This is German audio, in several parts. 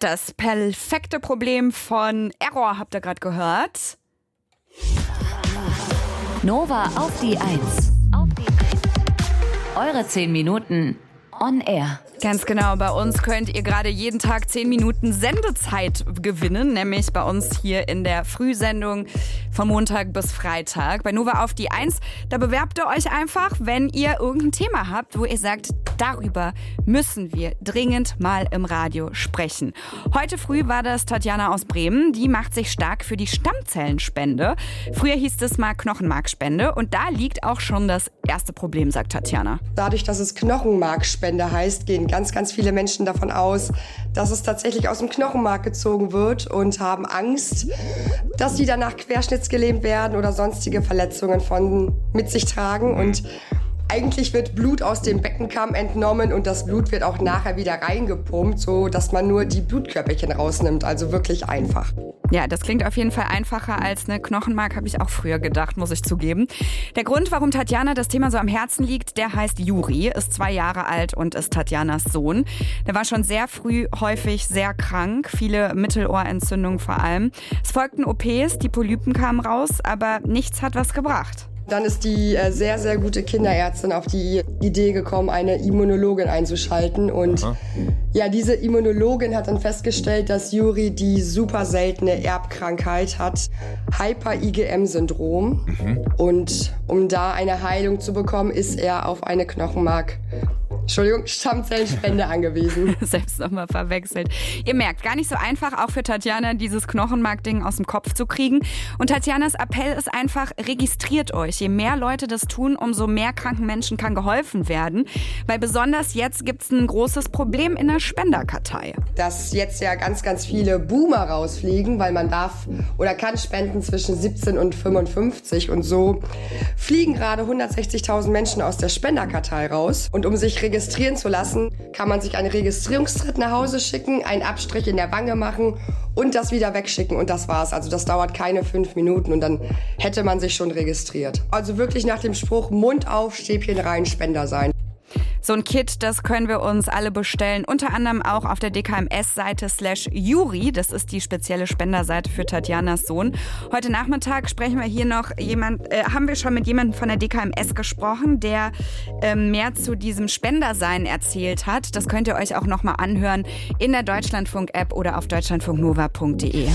Das perfekte Problem von Error habt ihr gerade gehört. Nova auf die 1. Eure 10 Minuten on air. Ganz genau, bei uns könnt ihr gerade jeden Tag 10 Minuten Sendezeit gewinnen, nämlich bei uns hier in der Frühsendung von Montag bis Freitag. Bei Nova auf die 1, da bewerbt ihr euch einfach, wenn ihr irgendein Thema habt, wo ihr sagt, darüber müssen wir dringend mal im Radio sprechen. Heute früh war das Tatjana aus Bremen, die macht sich stark für die Stammzellenspende. Früher hieß es mal Knochenmarkspende und da liegt auch schon das erste Problem, sagt Tatjana. Dadurch, dass es Knochenmarkspende heißt, gehen ganz viele Menschen davon aus, dass es tatsächlich aus dem Knochenmark gezogen wird und haben Angst, dass sie danach querschnittsgelähmt werden oder sonstige Verletzungen mit sich tragen. Und eigentlich wird Blut aus dem Beckenkamm entnommen und das Blut wird auch nachher wieder reingepumpt, so dass man nur die Blutkörperchen rausnimmt. Also wirklich einfach. Ja, das klingt auf jeden Fall einfacher als eine Knochenmark, habe ich auch früher gedacht, muss ich zugeben. Der Grund, warum Tatjana das Thema so am Herzen liegt, der heißt Juri, ist 2 Jahre alt und ist Tatjanas Sohn. Der war schon sehr früh häufig sehr krank, viele Mittelohrentzündungen vor allem. Es folgten OPs, die Polypen kamen raus, aber nichts hat was gebracht. Dann ist die sehr gute Kinderärztin auf die Idee gekommen, eine Immunologin einzuschalten. Und ja, diese Immunologin hat dann festgestellt, dass Juri die super seltene Erbkrankheit hat, Hyper-IgM-Syndrom. Und um da eine Heilung zu bekommen, ist er auf eine Stammzellenspende angewiesen. Selbst nochmal verwechselt. Ihr merkt, gar nicht so einfach, auch für Tatjana, dieses Knochenmark-Ding aus dem Kopf zu kriegen. Und Tatjanas Appell ist einfach, registriert euch. Je mehr Leute das tun, umso mehr kranken Menschen kann geholfen werden. Weil besonders jetzt gibt es ein großes Problem in der Spenderkartei. Dass jetzt ja ganz viele Boomer rausfliegen, weil man darf oder kann spenden zwischen 17 und 55. Und so fliegen gerade 160.000 Menschen aus der Spenderkartei raus. Und um sich registrieren zu lassen, kann man sich einen Registrierungstritt nach Hause schicken, einen Abstrich in der Wange machen und das wieder wegschicken und das war's. Also das dauert keine 5 Minuten und dann hätte man sich schon registriert. Also wirklich nach dem Spruch Mund auf, Stäbchen rein, Spender sein. So ein Kit, das können wir uns alle bestellen, unter anderem auch auf der DKMS-Seite /Juri. Das ist die spezielle Spenderseite für Tatjanas Sohn. Heute Nachmittag haben wir schon mit jemandem von der DKMS gesprochen, der mehr zu diesem Spendersein erzählt hat. Das könnt ihr euch auch nochmal anhören in der Deutschlandfunk-App oder auf deutschlandfunknova.de.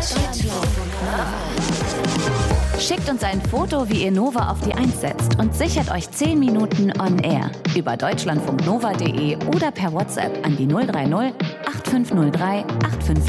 Schickt uns ein Foto, wie ihr Nova auf die 1 setzt und sichert euch 10 Minuten on air über deutschlandfunknova.de oder per WhatsApp an die 030 8503 8503.